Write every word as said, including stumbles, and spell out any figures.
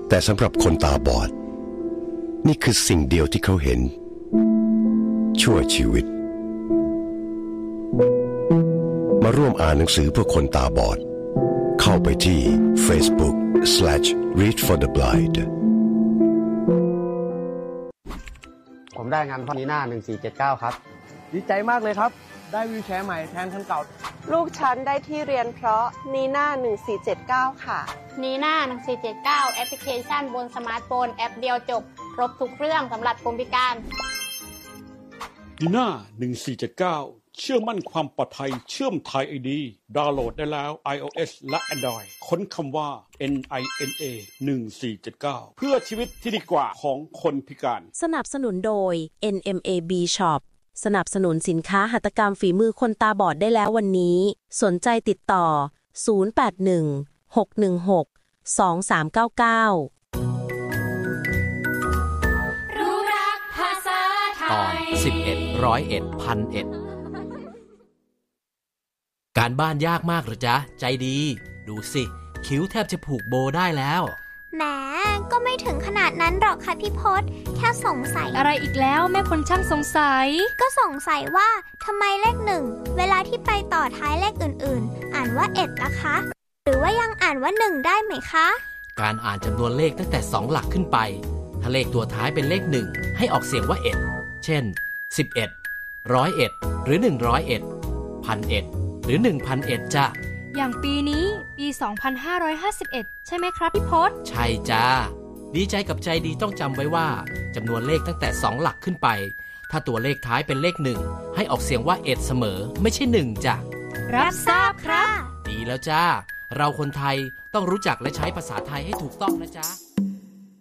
แต่สำหรับคนตาบอดนี่คือสิ่งเดียวที่เขาเห็นชั่วชีวิตมาร่วมอ่านหนังสือเพื่อคนตาบอดเข้าไปที่ Facebook slash read for the blind ผมได้งานพอนีน่าหนึ่งสี่เจ็ดเก้าครับดีใจมากเลยครับได้วีลแชร์ใหม่แทนคันเก่าลูกฉันได้ที่เรียนเพราะนีน่าหนึ่งสี่เจ็ดเก้าค่ะนีน่าหนึ่งสี่เจ็ดเก้าแอปพลิเคชันบนสมาร์ทโฟนแอปเดียวจบครบทุกเรื่องสำหรับคนพิการนีน่าหนึ่งสี่เจ็ดเก้าเชื่อมั่นความปลอดภัยเชื่อมไทย ไอ ดี ดาวน์โหลดได้แล้ว iOS และ Android ค้นคำว่า เอ็น ไอ เอ็น เอ หนึ่งสี่เจ็ดเก้า เพื่อชีวิตที่ดีกว่าของคนพิการสนับสนุนโดย เอ็น เอ็ม เอ บี Shop สนับสนุนสินค้าหัตถกรรมฝีมือคนตาบอดได้แล้ววันนี้สนใจติดต่อศูนย์ แปด หนึ่ง หก หนึ่ง หก สอง สาม เก้า เก้ารู้รักภาษาไทยตอนสิบเอ็ด ร้อยเอ็ด พันเอ็ดการบ้านยากมากหรือจ๊ะใจดีดูสิคิ้วแทบจะผูกโบได้แล้วแหมก็ไม่ถึงขนาดนั้นหรอกค่ะพี่พศแค่สงสัยอะไรอีกแล้วแม่คนช่างสงสัยก็สงสัยว่าทำไมเลขหนึ่งเวลาที่ไปต่อท้ายเลขอื่นๆอ่านว่าเอ็ดล่ะคะหรือว่ายังอ่านว่าหนึ่งได้ไหมคะการอ่านจำนวนเลขตั้งแต่สองหลักขึ้นไปถ้าเลขตัวท้ายเป็นเลขหนึ่งให้ออกเสียงว่าเอ็ดเช่นสิบเอ็ด ร้อยเอ็ดหรือหนึ่งร้อยเอ็ด พันเอ็ดหรือ หนึ่งพันเอ็ด จ้ะอย่างปีนี้ปีสองพันห้าร้อยห้าสิบเอ็ดใช่ไหมครับพี่พศใช่จ้าดีใจกับใจดีต้องจำไว้ว่าจำนวนเลขตั้งแต่สองหลักขึ้นไปถ้าตัวเลขท้ายเป็นเลขหนึ่งให้ออกเสียงว่าเอ็ดเสมอไม่ใช่หนึ่งจ้ะรับทราบครับดีแล้วจ้าเราคนไทยต้องรู้จักและใช้ภาษาไทยให้ถูกต้องนะจ๊ะ